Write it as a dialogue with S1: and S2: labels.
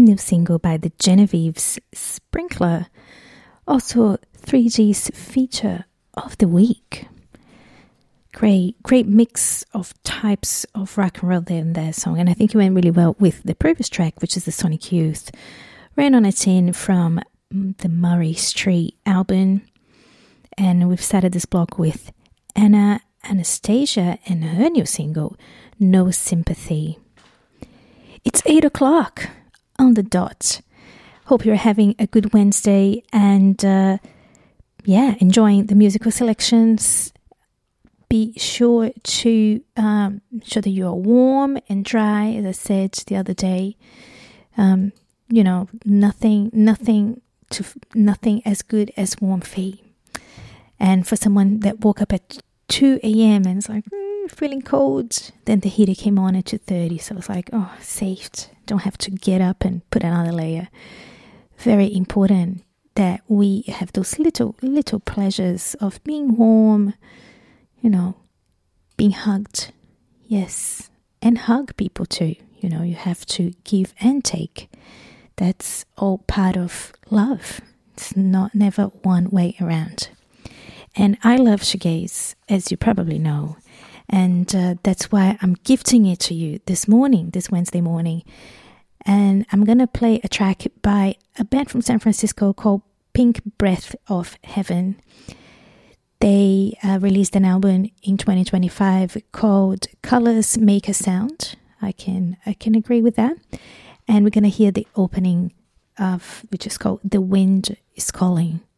S1: new single by the Genevieves, Sprinkler. Also 3G's feature of the week. Great mix of types of rock and roll there in their song, and I think it went really well with the previous track, which is the Sonic Youth, Rain on a Tin from the Murray Street album. And we've started this block with Anna Anastasia and her new single, No Sympathy. It's 8 o'clock on the dot. Hope you're having a good Wednesday and enjoying the musical selections. Be sure to show that you are warm and dry, as I said the other day. Nothing as good as warm feet. And for someone that woke up at 2 a.m. and it's like feeling cold, then the heater came on at 2:30, so it's like, oh, saved. Don't have to get up and put another layer. Very important that we have those little pleasures of being warm, being hugged. Yes, and hug people too. You have to give and take. That's all part of love. It's never one way around. And I love shoegaze, as you probably know. And that's why I'm gifting it to you this Wednesday morning. And I'm going to play a track by a band from San Francisco called Pink Breath of Heaven. They released an album in 2025 called Colors Make a Sound. I can agree with that. And we're going to hear the opening which is called The Wind is Calling.